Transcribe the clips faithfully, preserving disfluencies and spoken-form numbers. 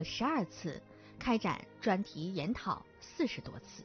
十二次，开展专题研讨四十多次。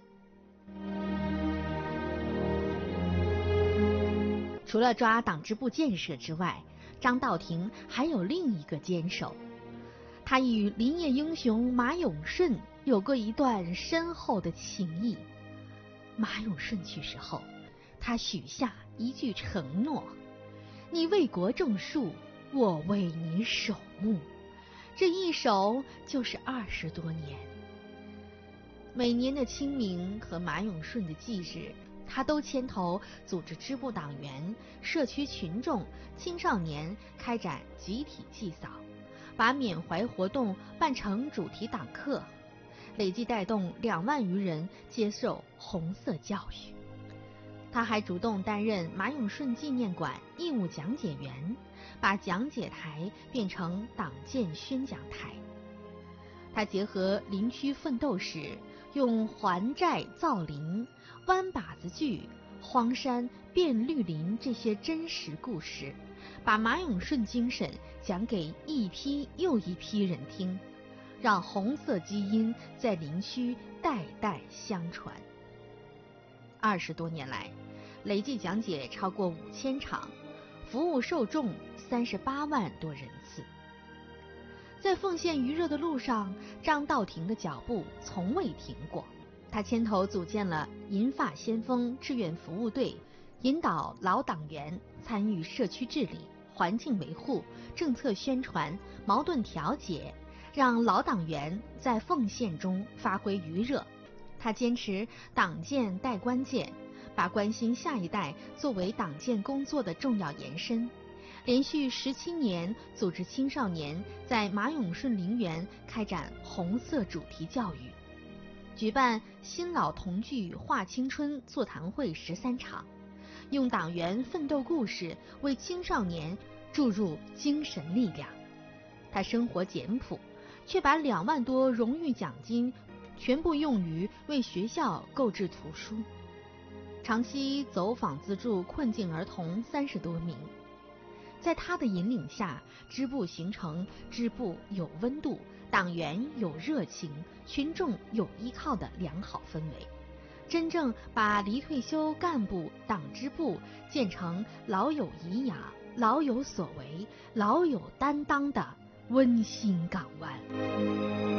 除了抓党支部建设之外，张道廷还有另一个坚守，他与林业英雄马永顺有过一段深厚的情谊。马永顺去世后，他许下一句承诺：你为国种树，我为你守墓。这一守就是二十多年。每年的清明和马永顺的忌日，他都牵头组织支部党员、社区群众、青少年开展集体祭扫，把缅怀活动办成主题党课，累计带动两万余人接受红色教育。他还主动担任马永顺纪念馆义务讲解员，把讲解台变成党建宣讲台。他结合林区奋斗史，用还债造林、弯把子锯、荒山变绿林这些真实故事，把马永顺精神讲给一批又一批人听，让红色基因在林区代代相传。二十多年来，累计讲解超过五千场，服务受众三十八万多人次。在奉献余热的路上，张道廷的脚步从未停过。他牵头组建了银发先锋志愿服务队，引导老党员参与社区治理、环境维护、政策宣传、矛盾调解，让老党员在奉献中发挥余热。他坚持党建带关键，把关心下一代作为党建工作的重要延伸。连续十七年组织青少年在马永顺陵园开展红色主题教育，举办新老同聚话青春座谈会十三场，用党员奋斗故事为青少年注入精神力量。他生活简朴，却把两万多荣誉奖金全部用于为学校购置图书，长期走访资助困境儿童三十多名。在他的引领下，支部形成支部有温度、党员有热情、群众有依靠的良好氛围，真正把离退休干部党支部建成老有颐养、老有所为、老有担当的温馨港湾。